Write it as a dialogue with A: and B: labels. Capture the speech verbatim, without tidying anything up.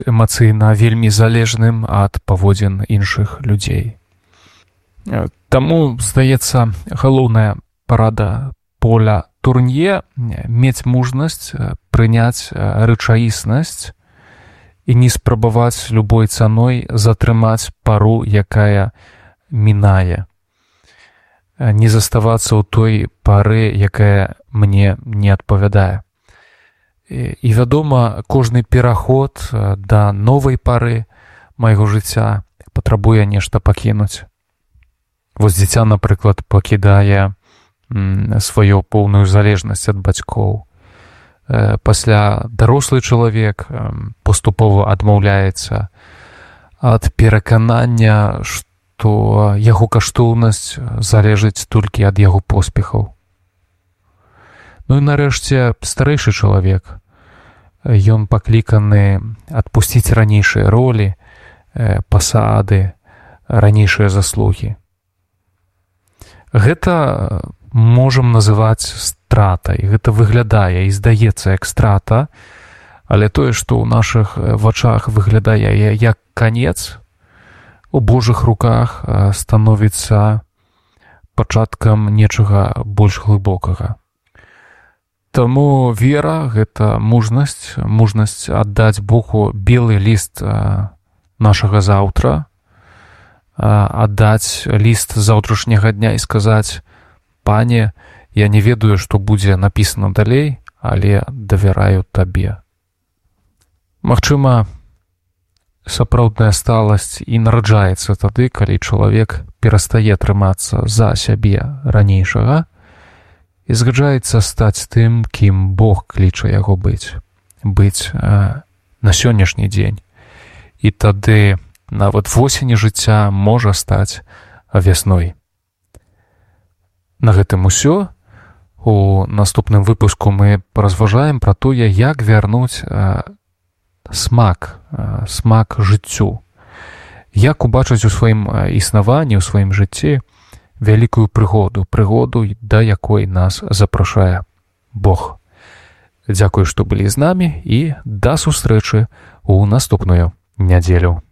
A: эмацыйна вельмі залежным ад паводзін іншых людзей. Таму, здаецца, галоўная парада Поля Турнье мець мужнасць прыняць рэчаіснасць і не спрабаваць любой цаной затрымаць пару, якая мінае. Не заставацца ў той пары, якая мне не адпавядае. І, вядома, кожны пераход да новай пары майго жыцця патрабуе нешта пакінуць. Вось дзіця, напрыклад, пакідае сваю поўную залежнасць ад бацькоў. Пасля дарослы чалавек паступова адмаўляецца ад пераканання, што яго каштоўнасць залежыць толькі ад яго поспехаў. Ну і нарэшце старэйшы чалавек. Ён пакліканы адпусціць ранейшыя ролі, пасады, ранейшыя заслугі. Гэта можам называць стратай. Гэта выглядае і здаецца як страта, але тое, што ў нашых вачах выглядае як канец, у Божых руках становіцца пачаткам нечага больш глыбокага. Таму вера — гэта мужнасць, мужнасць аддаць Богу белы ліст нашага заўтра, аддаць ліст заўтрашняга дня і сказаць: «Пане, я не ведаю, што будзе напісана далей, але давяраю табе». Магчыма, сапраўдная сталасць і нараджаецца тады, калі чалавек перастае трымацца за сябе ранейшага і згаджаецца стаць тым, кім Бог кліча яго быць, быць э, на сённяшні дзень. І тады нават восені жыцця можа стаць вясной. На гэтым усё. У наступным выпуску мы паразважаем пра тое, як вярнуць э, смак, э, смак жыццю. Як убачыць у сваім існаванні, у сваім жыцці вялікую прыгоду, прыгоду, да якой нас запрашае Бог. Дзякую, што былі з намі, і да сустрэчы ў наступную нядзелю.